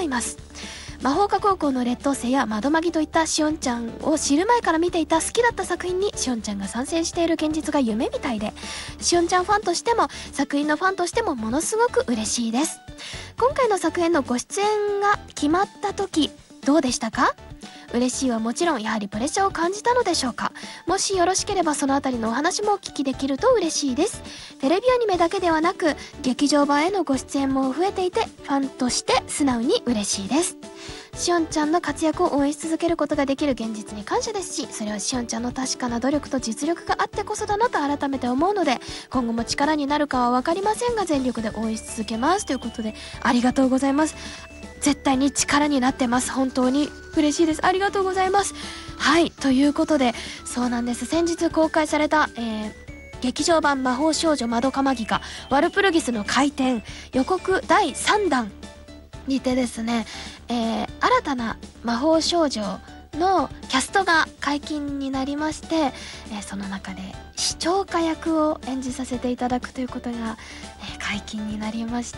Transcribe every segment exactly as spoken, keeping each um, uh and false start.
ます。魔法科高校の劣等生や窓マギといったしおんちゃんを知る前から見ていた好きだった作品にしおんちゃんが参戦している現実が夢みたいで、しおんちゃんファンとしても作品のファンとしてもものすごく嬉しいです。今回の作品のご出演が決まった時どうでしたか？嬉しいはもちろん、やはりプレッシャーを感じたのでしょうか？もしよろしければそのあたりのお話もお聞きできると嬉しいです。テレビアニメだけではなく劇場版へのご出演も増えていて、ファンとして素直に嬉しいです。しおんちゃんの活躍を応援し続けることができる現実に感謝ですし、それはしおんちゃんの確かな努力と実力があってこそだなと改めて思うので、今後も力になるかは分かりませんが全力で応援し続けますということで、ありがとうございます。絶対に力になってます。本当に嬉しいです。ありがとうございます。はい、ということで、そうなんです。先日公開された、えー、劇場版魔法少女まどかマギカワルプルギスの回転予告だいさんだんにてですね、えー、新たな魔法少女のキャストが解禁になりまして、えー、その中で視聴家役を演じさせていただくということが、えー、解禁になりました。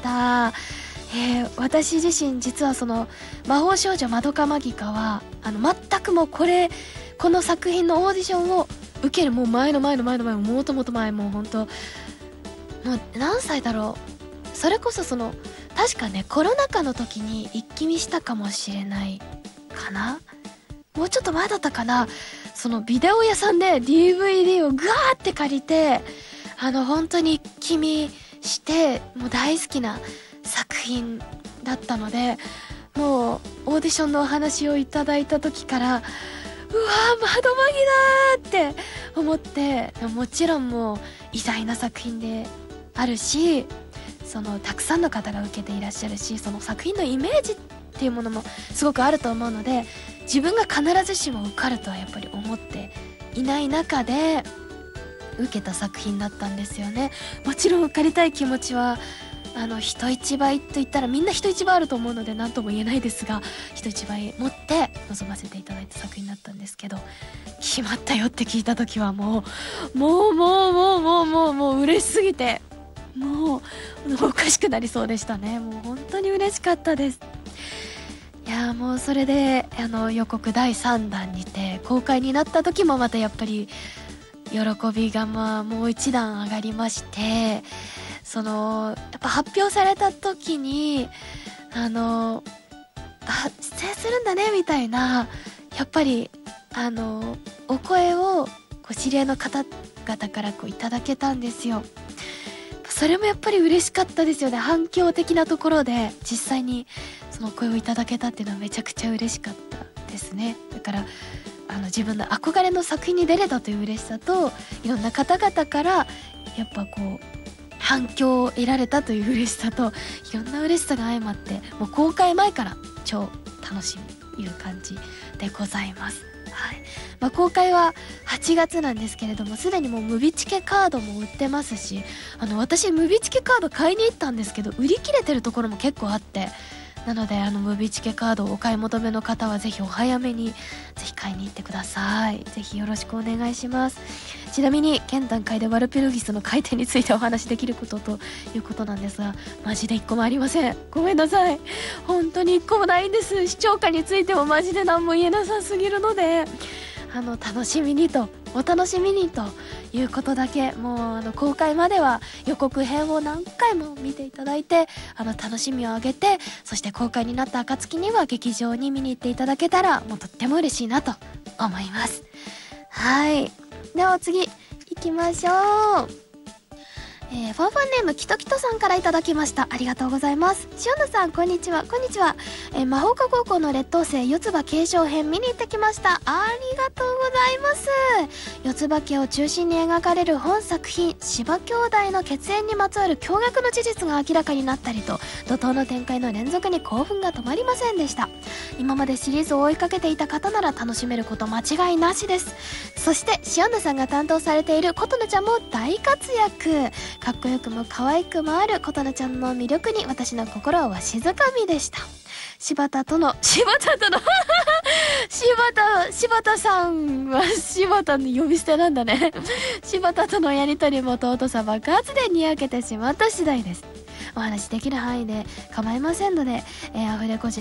えー、私自身実はその魔法少女まどかマギカはあの全くもうこれこの作品のオーディションを受けるもう前の前の前の前ももともと前もうほんともう何歳だろう、それこそその確かねコロナ禍の時に一気見したかもしれないかな、もうちょっと前だったかな。そのビデオ屋さんで ディーブイディー をガーって借りてあの本当に一気見してもう大好きな作品だったので、もうオーディションのお話をいただいた時からうわー窓マギだーって思って、もちろんもう偉大な作品であるし、そのたくさんの方が受けていらっしゃるし、その作品のイメージっていうものもすごくあると思うので、自分が必ずしも受かるとはやっぱり思っていない中で受けた作品だったんですよね。もちろん受かりたい気持ちはあの人一倍と言ったらみんな人一倍あると思うので何とも言えないですが、人一倍持って臨ませていただいた作品だったんですけど、決まったよって聞いた時はもうもうもうもうもうもうもう嬉しすぎてもうおかしくなりそうでしたね。もう本当に嬉しかったです。いやもうそれであの予告だいさんだんにて公開になった時もまたやっぱり喜びがまあもう一段上がりまして、そのやっぱ発表された時にあのあ出演するんだねみたいな、やっぱりあのお声をこう知り合いの方々からこういただけたんですよ。それもやっぱり嬉しかったですよね。反響的なところで実際にその声をいただけたっていうのはめちゃくちゃ嬉しかったですね。だからあの自分の憧れの作品に出れたという嬉しさと、いろんな方々からやっぱこう反響を得られたという嬉しさと、いろんな嬉しさが相まってもう公開前から超楽しみという感じでございます。はい、まあ、公開ははちがつなんですけれども、すでにもうムビチケカードも売ってますし、あの私ムビチケカード買いに行ったんですけど売り切れてるところも結構あって、なのであのムビチケカードをお買い求めの方はぜひお早めにぜひ買いに行ってください。ぜひよろしくお願いします。ちなみに現段階でワルピルギスの回転についてお話しできることということなんですが、マジで一個もありません。ごめんなさい。本当に一個もないんです。視聴歌についてもマジで何も言えなさすぎるので、あの楽しみにとお楽しみにということだけ、もうあの公開までは予告編を何回も見ていただいて、あの楽しみを上げて、そして公開になった暁には劇場に見に行っていただけたらもうとっても嬉しいなと思います。はい、では次行きましょう。えー、ファンファンネームキトキトさんからいただきました。ありがとうございます。しおんぬさんこんにちは。こんにちは。えー、魔法科高校の劣等生四つ葉継承編見に行ってきました。ありがとうございます。四つ葉家を中心に描かれる本作品、芝兄弟の血縁にまつわる驚愕の事実が明らかになったりと、怒涛の展開の連続に興奮が止まりませんでした。今までシリーズを追いかけていた方なら楽しめること間違いなしです。そしてしおんぬさんが担当されている琴乃ちゃんも大活躍。かっこよくも可愛くもある琴乃ちゃんの魅力に私の心はわしづかみでした。柴田との柴田との柴田柴田さんは柴田の呼び捨てなんだね柴田とのやりとりも尊さ爆発でにやけてしまった次第です。お話しできる範囲で構いませんので、えー、アフレコ時